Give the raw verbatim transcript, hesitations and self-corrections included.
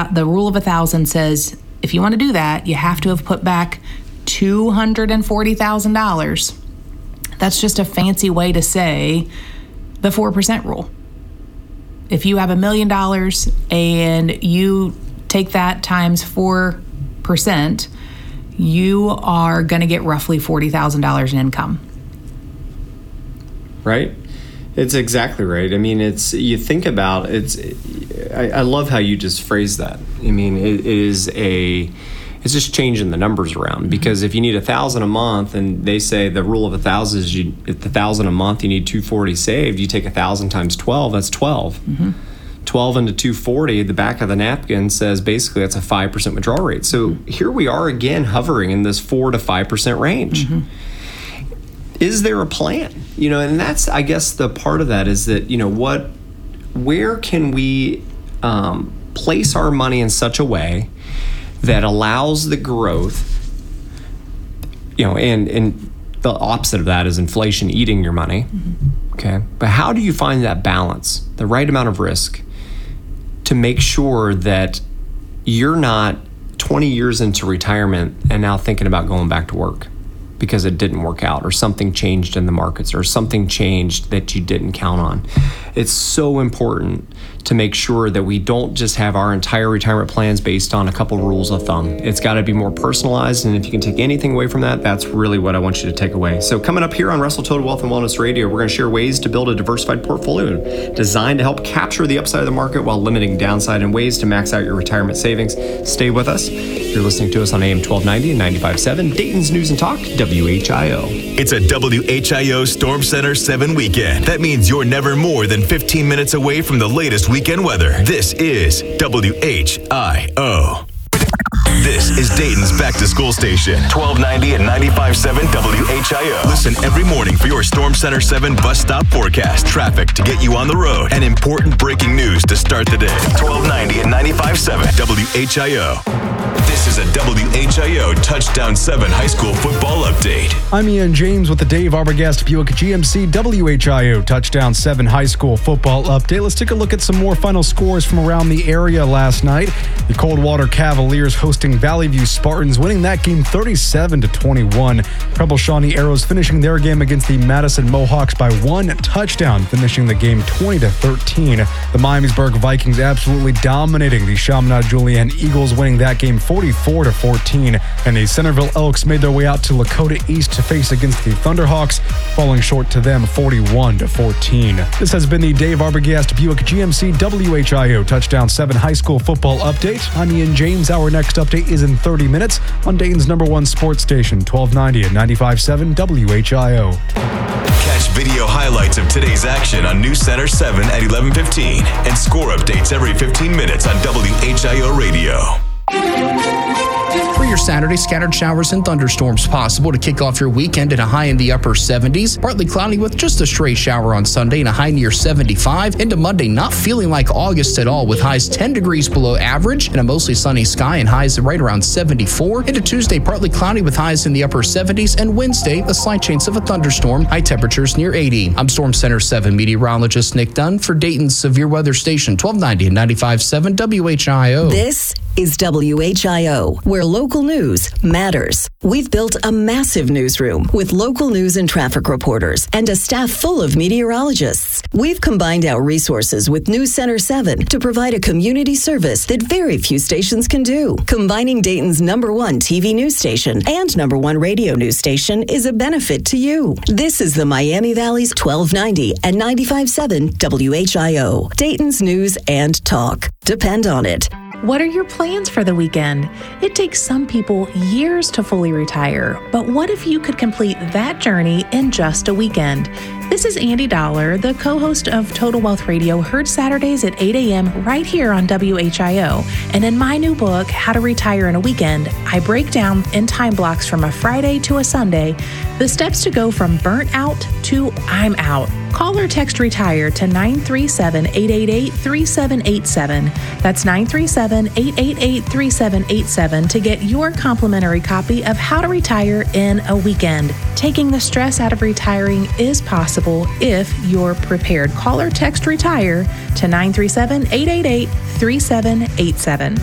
th- the rule of a thousand says if you want to do that, you have to have put back two hundred forty thousand dollars. That's just a fancy way to say the four percent rule. If you have a million dollars and you take that times four percent, you are going to get roughly forty thousand dollars in income. Right? It's exactly right. I mean, it's, you think about it's, I, I love how you just phrased that. I mean, it, it is a, it's just changing the numbers around, because if you need a thousand a month and they say the rule of a thousand is you, at the thousand a month, you need two forty saved, you take a thousand times twelve, that's twelve. Mm-hmm. twelve into two forty, the back of the napkin says basically that's a five percent withdrawal rate. So mm-hmm. here we are again hovering in this four to five percent range. Mm-hmm. Is there a plan? You know, and that's, I guess, the part of that is that, you know, what, where can we um, place our money in such a way that allows the growth, you know, and, and the opposite of that is inflation eating your money. Mm-hmm. Okay. But how do you find that balance, the right amount of risk to make sure that you're not twenty years into retirement and now thinking about going back to work because it didn't work out, or something changed in the markets, or something changed that you didn't count on? It's so important to make sure that we don't just have our entire retirement plans based on a couple rules of thumb. It's got to be more personalized, and if you can take anything away from that, that's really what I want you to take away. So coming up here on Russell Total Wealth and Wellness Radio, we're going to share ways to build a diversified portfolio designed to help capture the upside of the market while limiting downside, and ways to max out your retirement savings. Stay with us. You're listening to us on A M twelve ninety and ninety-five point seven, Dayton's News and Talk, W H I O. It's a W H I O Storm Center seven weekend. That means you're never more than fifteen minutes away from the latest weekend weather. This is W H I O. This is Dayton's back to school station, twelve ninety and ninety-five point seven W H I O. Listen every morning for your Storm Center seven bus stop forecast, traffic to get you on the road, and important breaking news to start the day. twelve ninety and ninety-five point seven W H I O. This is a W H I O Touchdown seven high school football update. I'm Ian James with the Dave Arbogast Buick G M C W H I O Touchdown seven high school football update. Let's take a look at some more final scores from around the area last night. The Coldwater Cavaliers hosting Valley View Spartans, winning that game thirty-seven to twenty-one. Preble Shawnee Arrows finishing their game against the Madison Mohawks by one touchdown, finishing the game twenty to thirteen. The Miamisburg Vikings absolutely dominating the Chaminade Julienne Eagles, winning that game forty-four to fourteen. And the Centerville Elks made their way out to Lakota East to face against the Thunderhawks, falling short to them forty-one to fourteen. This has been the Dave Arbogast Buick G M C W H I O Touchdown seven high school football update. I'm Ian James. Our next update is in thirty minutes on Dayton's number one sports station, twelve ninety and ninety-five point seven W H I O. Catch video highlights of today's action on News Center seven at eleven fifteen and score updates every fifteen minutes on W H I O Radio. For your Saturday, scattered showers and thunderstorms possible to kick off your weekend at a high in the upper seventies. Partly cloudy with just a stray shower on Sunday and a high near seventy-five. Into Monday, not feeling like August at all, with highs ten degrees below average and a mostly sunny sky and highs right around seventy-four. Into Tuesday, partly cloudy with highs in the upper seventies. And Wednesday, a slight chance of a thunderstorm, high temperatures near eighty. I'm Storm Center seven meteorologist Nick Dunn for Dayton's Severe Weather Station, twelve ninety and ninety-five point seven W H I O. This is W H I O, where local news matters. We've built a massive newsroom with local news and traffic reporters and a staff full of meteorologists. We've combined our resources with News Center seven to provide a community service that very few stations can do. Combining Dayton's number one T V news station and number one radio news station is a benefit to you. This is the Miami Valley's twelve ninety and ninety-five point seven W H I O, Dayton's news and talk. Depend on it. What are your plans for the weekend? It takes some people years to fully retire, but what if you could complete that journey in just a weekend? This is Andy Dollar, the co-host of Total Wealth Radio, heard Saturdays at eight a.m. right here on W H I O. And in my new book, How to Retire in a Weekend, I break down in time blocks from a Friday to a Sunday the steps to go from burnt out to I'm out. Call or text RETIRE to nine three seven, eight eight eight, three seven eight seven. That's nine three seven, eight eight eight, three seven eight seven to get your complimentary copy of How to Retire in a Weekend. Taking the stress out of retiring is possible if you're prepared. Call or text RETIRE to nine three seven, eight eight eight, three seven eight seven.